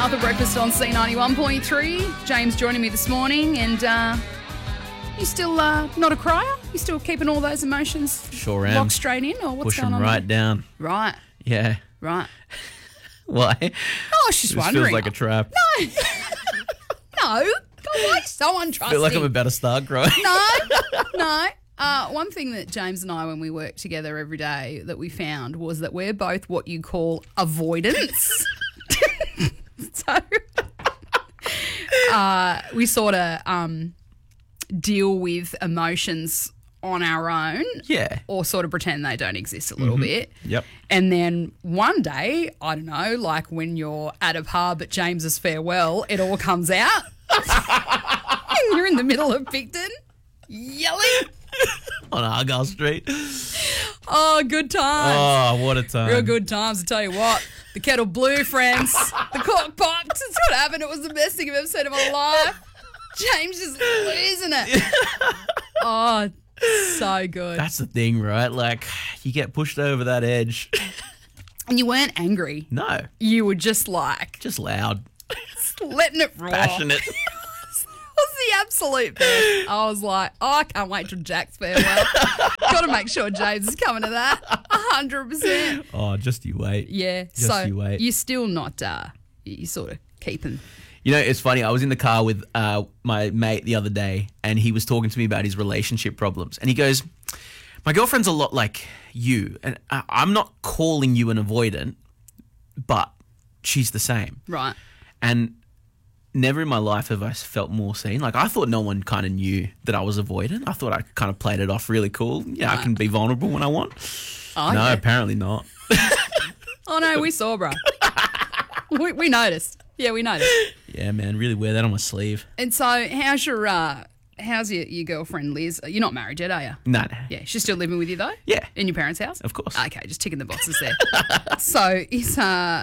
Arthur Breakfast on C91.3. James joining me this morning, and you still not a crier? You still keeping all those emotions Sure am. locked straight in, or what's Push going them on? right down. Right, Yeah. right. Why? Oh, I was just This wondering. feels like a trap. No. God, why are you so untrusting? I feel like I'm about to start growing. No. One thing that James and I, when we work together every day, that we found was that we're both what you call avoidance. So we sort of deal with emotions on our own. Yeah. Or sort of pretend they don't exist a little bit. Yep. And then one day, I don't know, like when you're at a pub at James's farewell, it all comes out. And you're in the middle of Picton, yelling. On Argyle Street. Oh, good times. Oh, what a time. Real good times, I tell you what. The kettle blew, friends. The cork popped. That's what happened. It was the best thing I've ever said in my life. James is losing it. Oh, so good. That's the thing, right? Like, you get pushed over that edge. And you weren't angry. No. You were just like, Just loud. letting it roar. Passionate. It was the absolute best. I was like, oh, I can't wait till Jack's farewell. Got to make sure James is coming to that. 100%. Oh, just you wait. Yeah. Just so you wait. you're still not, you sort of keeping. You know, it's funny. I was in the car with my mate the other day, and he was talking to me about his relationship problems. And he goes, my girlfriend's a lot like you. And I'm not calling you an avoidant, but she's the same. Right. And never in my life have I felt more seen. Like, I thought no one kind of knew that I was avoidant. I thought I kind of played it off really cool. Yeah, I can be vulnerable when I want. Oh, No, yeah. apparently not. Oh, no, we saw, bro. we noticed. Yeah, we noticed. Yeah, man, really wear that on my sleeve. And so how's your girlfriend, Liz? You're not married yet, are you? No. Yeah, she's still living with you, though? Yeah. In your parents' house? Of course. Okay, just ticking the boxes there. So is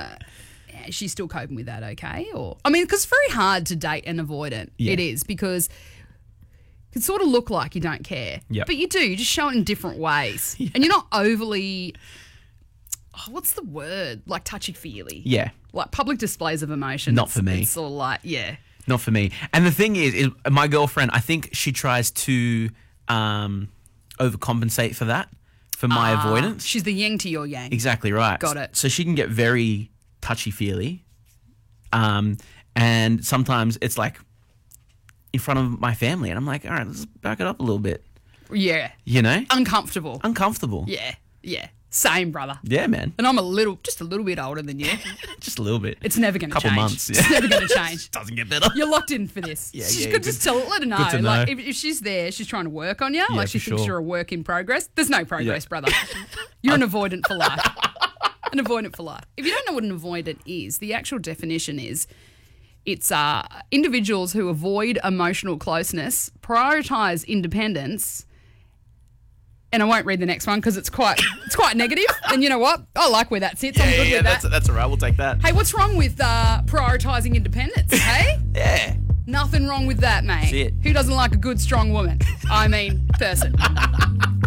she still coping with that okay? Or I mean, because it's very hard to date an avoidant. Yeah. It is, because it can sort of look like you don't care. Yep. But you do. You just show it in different ways. Yeah. And you're not overly, what's the word? Like touchy-feely. Yeah. Like public displays of emotion. Not for me. It's sort of like, yeah. Not for me. And the thing is my girlfriend, I think she tries to overcompensate for that, for my avoidance. She's the yin to your yang. Exactly right. Got it. So she can get very touchy-feely. And sometimes it's like in front of my family. And I'm like, all right, let's back it up a little bit. Yeah. You know? Uncomfortable. Uncomfortable. Yeah. Yeah. Same, brother. Yeah, man. And I'm just a little bit older than you. Just a little bit. It's never going to change. Couple months. Yeah. It's never going to change. Doesn't get better. You're locked in for this. Yeah, She's yeah, good. Just let her know. good to know. Like if she's there, she's trying to work on you. Yeah, like she for thinks sure. you're a work in progress. There's no progress, Yeah. brother. You're an avoidant for life. An avoidant for life. If you don't know what an avoidant is, the actual definition is it's individuals who avoid emotional closeness, prioritise independence. And I won't read the next one because it's quite negative. And you know what? I like where that sits. I'm good with that. That's all right. We'll take that. Hey, what's wrong with prioritising independence, hey? Yeah. Nothing wrong with that, mate. That's it. Who doesn't like a good, strong woman? I mean, person.